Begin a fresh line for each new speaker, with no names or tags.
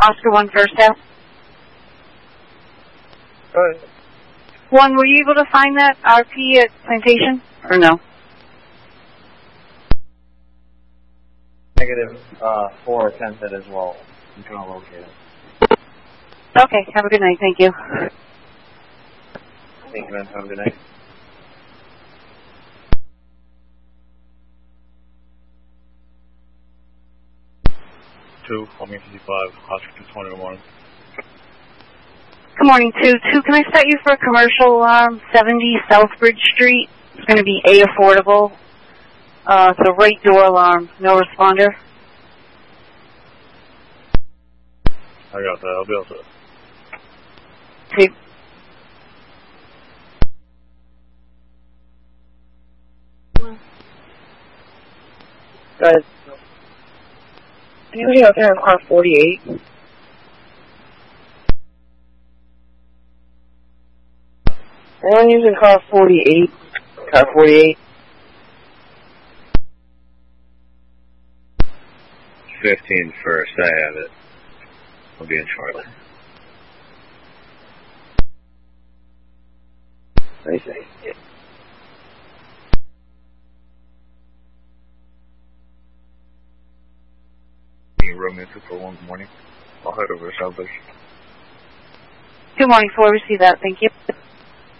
Oscar 1 first house.
Go ahead.
1, were you able to find that RP at Plantation, or no?
Negative 4 attempted as well. I'm trying to locate it.
Okay, have a good night, thank you.
Thank you, man. Have a good night.
Homing 55, Oscar 221.
Good morning, 2. 2, can I set you for a commercial alarm, 70 Southbridge Street? It's going to be A affordable. It's a right door alarm, no responder.
I got that, I'll be able to.
2.
Guys, anybody out there in car 48? Anyone using car 48? Car 48?
15 first, I have it. I'll be in shortly.
Nice.
Romeo 241, good morning. I'll head over to Southbridge.
Good morning, 4, receive that, thank you.